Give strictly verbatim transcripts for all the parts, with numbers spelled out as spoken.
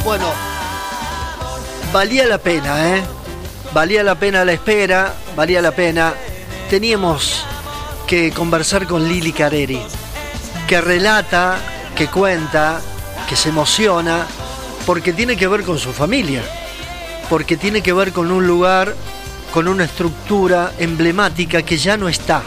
Bueno, valía la pena, ¿eh? Valía la pena la espera, valía la pena. Teníamos que conversar con Lili Careri, que relata, que cuenta, que se emociona, porque tiene que ver con su familia, porque tiene que ver con un lugar, con una estructura emblemática que ya no está.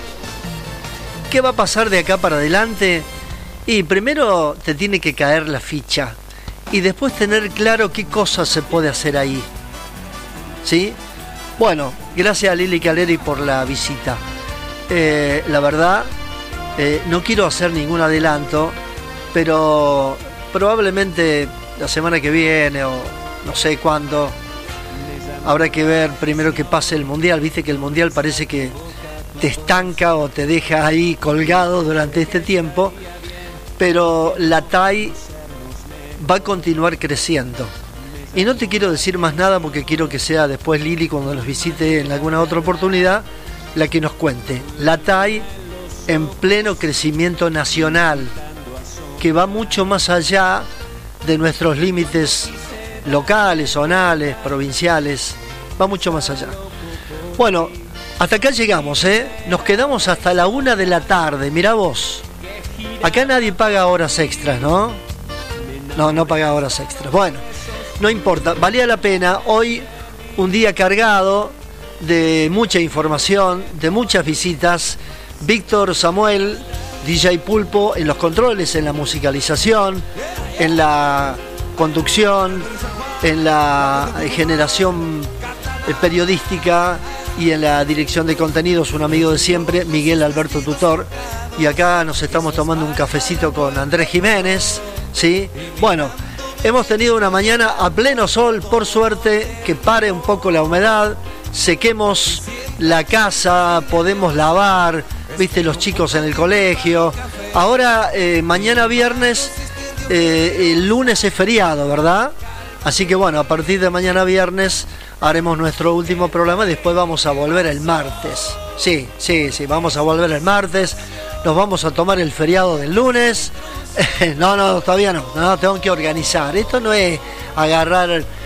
¿Qué va a pasar de acá para adelante? Y primero te tiene que caer la ficha y después tener claro qué cosas se puede hacer ahí. ¿Sí? Bueno, gracias a Lili Careri por la visita. Eh, la verdad, eh, no quiero hacer ningún adelanto, pero probablemente la semana que viene o no sé cuándo, habrá que ver primero que pase el Mundial. Viste que el Mundial parece que te estanca o te deja ahí colgado durante este tiempo, pero la T A I va a continuar creciendo. Y no te quiero decir más nada porque quiero que sea después Lili, cuando nos visite en alguna otra oportunidad, la que nos cuente. La T A I en pleno crecimiento nacional, que va mucho más allá de nuestros límites locales, zonales, provinciales, va mucho más allá. Bueno, hasta acá llegamos, ¿eh? Nos quedamos hasta la una de la tarde, mirá vos. Acá nadie paga horas extras, ¿no? No, no paga horas extras. Bueno, no importa, valía la pena. Hoy un día cargado de mucha información, de muchas visitas. Víctor Samuel, D J Pulpo en los controles, en la musicalización, en la conducción, en la generación periodística y en la dirección de contenidos, un amigo de siempre, Miguel Alberto Tutor. Y acá nos estamos tomando un cafecito con Andrés Jiménez, ¿sí? Bueno, hemos tenido una mañana a pleno sol, por suerte, que pare un poco la humedad, sequemos la casa, podemos lavar, viste, los chicos en el colegio. Ahora, eh, mañana viernes, eh, el lunes es feriado, ¿verdad? Así que bueno, a partir de mañana viernes haremos nuestro último programa y después vamos a volver el martes. Sí, sí, sí, vamos a volver el martes. Nos vamos a tomar el feriado del lunes. No, no, todavía no. No, tengo que organizar. Esto no es agarrar